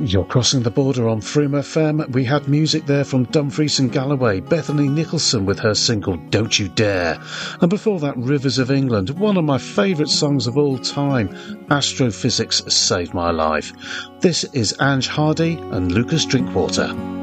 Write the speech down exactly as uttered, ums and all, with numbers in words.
You're crossing the border on Froome F M. We had music there from Dumfries and Galloway, Bethany Nicholson with her single Don't You Dare. And before that, Rivers of England, one of my favourite songs of all time, Astrophysics Saved My Life. This is Ange Hardy and Lucas Drinkwater.